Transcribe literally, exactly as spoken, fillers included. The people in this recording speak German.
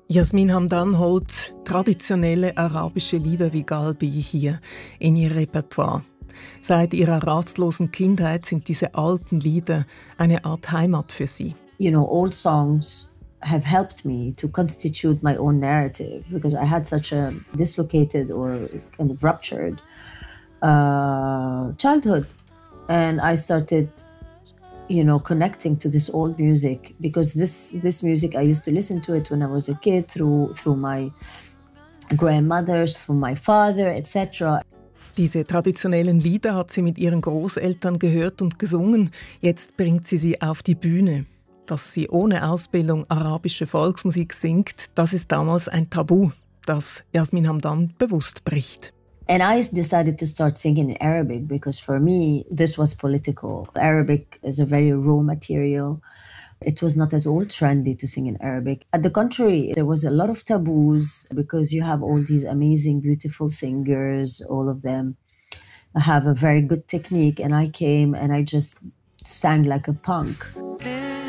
Yasmin Hamdan holt traditionelle arabische Lieder wie Galbi hier in ihr Repertoire. Seit ihrer rastlosen Kindheit sind diese alten Lieder eine Art Heimat für sie. You know, old songs have helped me to constitute my own narrative because I had such a dislocated or kind of ruptured uh, childhood. And I started, you know, connecting to this old music because this this music, I used to listen to it when I was a kid through through my grandmothers, through my father, et cetera. Diese traditionellen Lieder hat sie mit ihren Großeltern gehört und gesungen. Jetzt bringt sie sie auf die Bühne. Dass sie ohne Ausbildung arabische Volksmusik singt, das ist damals ein Tabu, das Yasmin Hamdan bewusst bricht. And I decided to start singing in Arabic because for me, this was political. Arabic is a very raw material. It was not at all trendy to sing in Arabic. At the contrary, there was a lot of taboos because you have all these amazing, beautiful singers, all of them have a very good technique. And I came and I just sang like a punk.